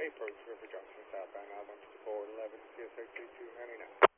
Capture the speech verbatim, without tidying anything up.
approach River Junction, southbound I one fifty-four eleven, C S X two ninety-nine.